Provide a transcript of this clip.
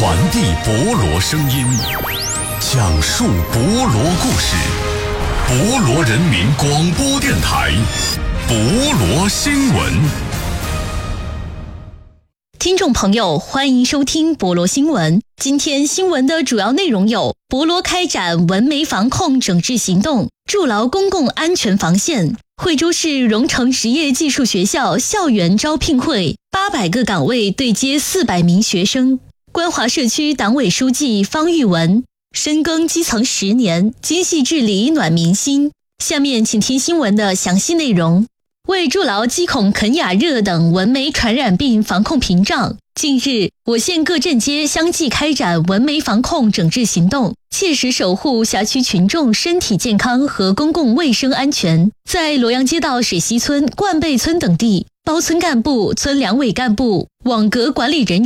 传递博罗声音，讲述博罗故事。博罗人民广播电台，博罗新闻。 听众朋友，欢迎收听博罗新闻。今天新闻的主要内容有：博罗开展蚊媒防控整治行动，筑牢公共安全防线；惠州市荣成实业技术学校校园招聘会，800个岗位对接400名学生；关华社区党委书记方玉文，深耕基层10年，精细治理暖民心。下面请听新闻的详细内容。为筑牢鸡孔肯雅热等蚊媒传染病防控屏障，近日，我县各镇街相继开展蚊媒防控整治行动，切实守护辖区群众身体健康和公共卫生安全。在罗阳街道水西村、灌背村等地，包村干部、村两委干部、网格管理人员